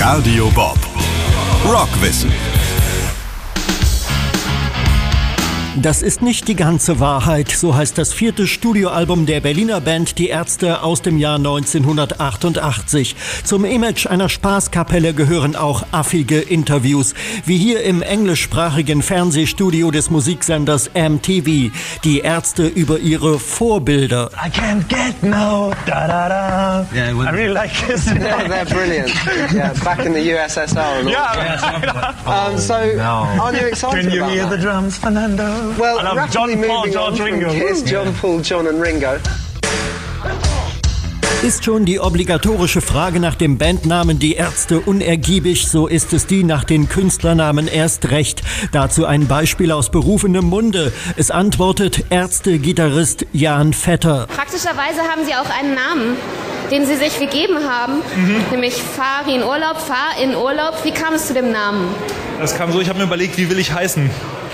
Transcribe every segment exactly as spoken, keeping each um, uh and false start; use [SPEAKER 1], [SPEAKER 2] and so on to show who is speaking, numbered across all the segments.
[SPEAKER 1] Radio Bob. Rockwissen.
[SPEAKER 2] Das ist nicht die ganze Wahrheit, so heißt das vierte Studioalbum der Berliner Band Die Ärzte aus dem Jahr neunzehnhundertachtundachtzig. Zum Image einer Spaßkapelle gehören auch affige Interviews, wie hier im englischsprachigen Fernsehstudio des Musiksenders M T V. Die Ärzte über ihre Vorbilder.
[SPEAKER 3] I can't get no da da da.
[SPEAKER 4] Yeah, it was,
[SPEAKER 3] I really like this.
[SPEAKER 5] Yeah, they're brilliant. Yeah, back in the U S S R. And all.
[SPEAKER 3] Yeah.
[SPEAKER 5] Um, so,
[SPEAKER 3] No.
[SPEAKER 5] aren't you excited
[SPEAKER 3] Can you
[SPEAKER 5] about
[SPEAKER 3] hear
[SPEAKER 5] that?
[SPEAKER 3] the drums, Fernando?
[SPEAKER 5] Well,
[SPEAKER 3] I love
[SPEAKER 5] rapidly
[SPEAKER 3] John, Paul,
[SPEAKER 5] moving
[SPEAKER 3] George,
[SPEAKER 5] on from
[SPEAKER 3] Ringo.
[SPEAKER 5] Kiss, John, Paul, John and Ringo.
[SPEAKER 2] Ist schon die obligatorische Frage nach dem Bandnamen Die Ärzte unergiebig, so ist es die nach den Künstlernamen erst recht. Dazu ein Beispiel aus berufenem Munde. Es antwortet Ärzte-Gitarrist Jan Vetter.
[SPEAKER 6] Praktischerweise haben sie auch einen Namen, den sie sich gegeben haben, mhm. nämlich Fahri in Urlaub, Fahr in Urlaub. Wie kam es zu dem Namen?
[SPEAKER 7] Das kam so, ich habe mir überlegt, wie will ich heißen?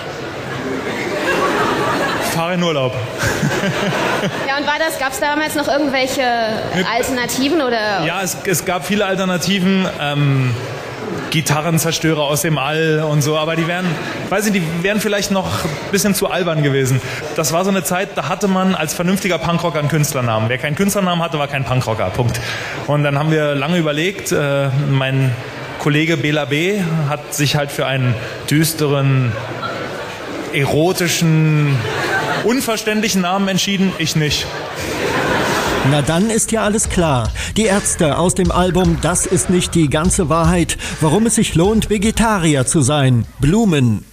[SPEAKER 7] Fahr in Urlaub.
[SPEAKER 6] Ja, und war das, gab es damals noch irgendwelche Alternativen oder?
[SPEAKER 7] Ja, es, es gab viele Alternativen. Ähm, Gitarrenzerstörer aus dem All und so, aber die wären, weiß ich, die wären vielleicht noch ein bisschen zu albern gewesen. Das war so eine Zeit, da hatte man als vernünftiger Punkrocker einen Künstlernamen. Wer keinen Künstlernamen hatte, war kein Punkrocker. Punkt. Und dann haben wir lange überlegt, äh, mein Kollege Bela B. hat sich halt für einen düsteren, erotischen, unverständlichen Namen entschieden, ich nicht.
[SPEAKER 2] Na dann ist ja alles klar. Die Ärzte aus dem Album Das ist nicht die ganze Wahrheit. Warum es sich lohnt, Vegetarier zu sein. Blumen.